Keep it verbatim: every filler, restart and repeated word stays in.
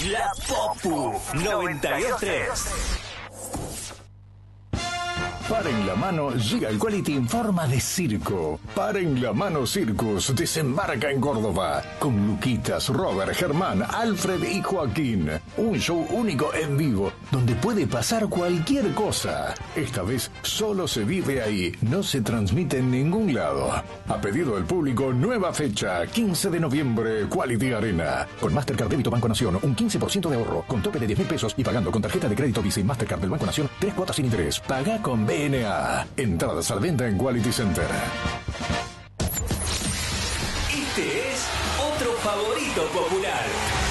La Popu noventa y dos tres. Para en la mano llega el Quality en forma de circo. Para en la mano Circus desembarca en Córdoba con Luquitas, Robert, Germán, Alfred y Joaquín. Un show único en vivo donde puede pasar cualquier cosa. Esta vez solo se vive ahí, no se transmite en ningún lado. A pedido del público, nueva fecha, quince de noviembre, Quality Arena. Con Mastercard Débito Banco Nación, un quince por ciento de ahorro, con tope de diez mil pesos y pagando con tarjeta de crédito Visa y Mastercard del Banco Nación, tres cuotas sin interés. Paga con B N A. Entradas a la venta en Quality Center. Este es otro favorito popular.